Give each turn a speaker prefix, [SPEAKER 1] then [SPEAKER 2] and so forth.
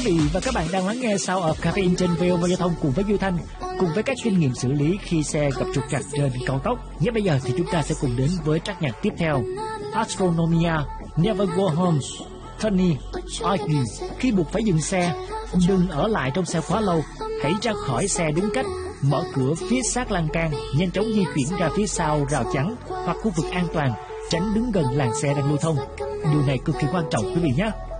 [SPEAKER 1] vị và các bạn đang lắng nghe Sound of Caffeine trên VOV Giao thông cùng với Duy Thanh, cùng với các kinh nghiệm xử lý khi xe gặp trục trặc trên cao tốc. Ngay bây giờ thì chúng ta sẽ cùng đến với trắc nhạc tiếp theo. Astronomia, Never Go Home, Tony Ogi. Khi buộc phải dừng xe, đừng ở lại trong xe quá lâu. Hãy ra khỏi xe đúng cách, mở cửa phía sát lan can, nhanh chóng di chuyển ra phía sau rào chắn hoặc khu vực an toàn, tránh đứng gần làn xe đang lưu thông. Điều này cực kỳ quan trọng quý vị nhé.